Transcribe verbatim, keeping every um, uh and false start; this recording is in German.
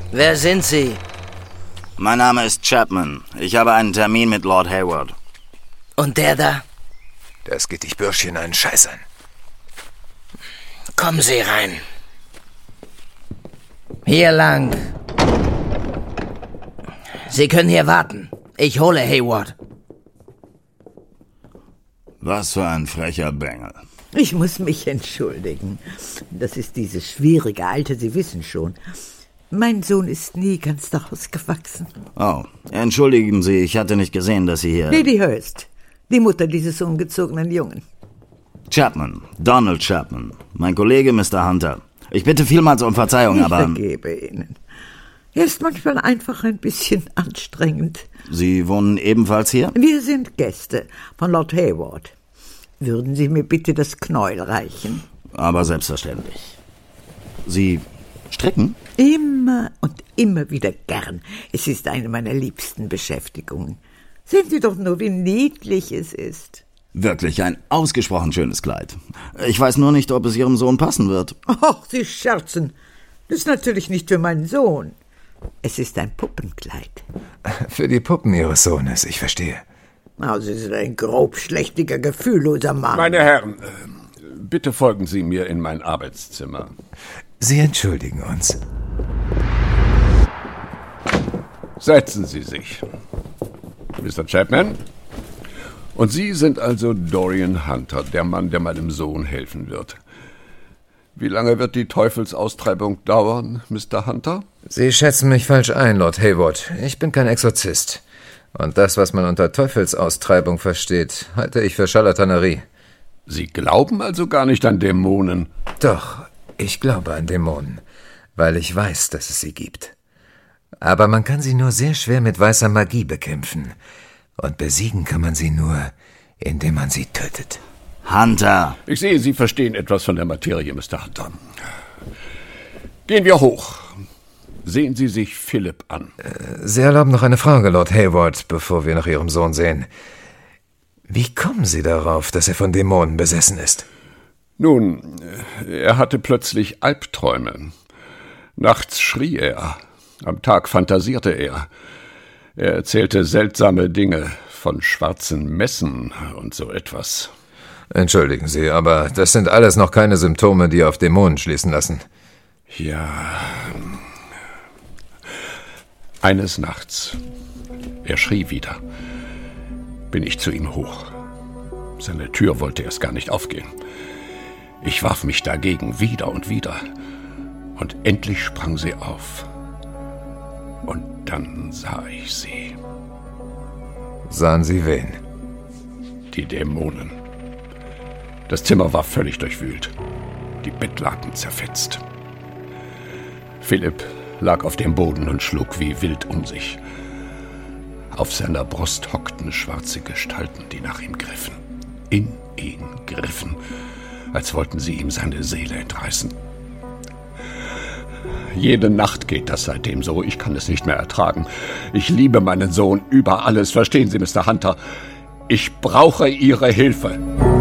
Wer sind Sie? Mein Name ist Chapman. Ich habe einen Termin mit Lord Hayward. Und der da? Das geht dich Bürschchen einen Scheiß an. Kommen Sie rein. Hier lang. Sie können hier warten. Ich hole Hayward. Was für ein frecher Bengel. Ich muss mich entschuldigen. Das ist dieses schwierige Alter, Sie wissen schon. Mein Sohn ist nie ganz daraus gewachsen. Oh, entschuldigen Sie, ich hatte nicht gesehen, dass Sie hier... Lady Hurst, die Mutter dieses ungezogenen Jungen. Chapman, Donald Chapman, mein Kollege Mister Hunter. Ich bitte vielmals um Verzeihung, ich aber... Ich vergebe Ihnen. Er ist manchmal einfach ein bisschen anstrengend. Sie wohnen ebenfalls hier? Wir sind Gäste von Lord Hayward. Würden Sie mir bitte das Knäuel reichen? Aber selbstverständlich. Sie stricken? Immer und immer wieder gern. Es ist eine meiner liebsten Beschäftigungen. Sehen Sie doch nur, wie niedlich es ist. Wirklich ein ausgesprochen schönes Kleid. Ich weiß nur nicht, ob es Ihrem Sohn passen wird. Ach, Sie scherzen. Das ist natürlich nicht für meinen Sohn. Es ist ein Puppenkleid. Für die Puppen Ihres Sohnes, ich verstehe. Oh, Sie sind ein grobschlächtiger, gefühlloser Mann. Meine Herren, bitte folgen Sie mir in mein Arbeitszimmer. Sie entschuldigen uns. Setzen Sie sich. Mister Chapman? Und Sie sind also Dorian Hunter, der Mann, der meinem Sohn helfen wird. Wie lange wird die Teufelsaustreibung dauern, Mister Hunter? Sie schätzen mich falsch ein, Lord Hayward. Ich bin kein Exorzist. Und das, was man unter Teufelsaustreibung versteht, halte ich für Scharlatanerie. Sie glauben also gar nicht an Dämonen? Doch, ich glaube an Dämonen, weil ich weiß, dass es sie gibt. Aber man kann sie nur sehr schwer mit weißer Magie bekämpfen. Und besiegen kann man sie nur, indem man sie tötet. Hunter! Ich sehe, Sie verstehen etwas von der Materie, Mister Hunter. Gehen wir hoch. Sehen Sie sich Philipp an. Sie erlauben noch eine Frage, Lord Hayward, bevor wir nach Ihrem Sohn sehen. Wie kommen Sie darauf, dass er von Dämonen besessen ist? Nun, er hatte plötzlich Albträume. Nachts schrie er, am Tag fantasierte er. Er erzählte seltsame Dinge von schwarzen Messen und so etwas. Entschuldigen Sie, aber das sind alles noch keine Symptome, die auf Dämonen schließen lassen. Ja. Eines Nachts, er schrie wieder, bin ich zu ihm hoch. Seine Tür wollte erst gar nicht aufgehen. Ich warf mich dagegen wieder und wieder. Und endlich sprang sie auf. Und dann sah ich sie. Sahen Sie wen? Die Dämonen. Das Zimmer war völlig durchwühlt. Die Bettlaken zerfetzt. Philipp lag auf dem Boden und schlug wie wild um sich. Auf seiner Brust hockten schwarze Gestalten, die nach ihm griffen. In ihn griffen, als wollten sie ihm seine Seele entreißen. Jede Nacht geht das seitdem so. Ich kann es nicht mehr ertragen. Ich liebe meinen Sohn über alles. Verstehen Sie, Mister Hunter? Ich brauche Ihre Hilfe.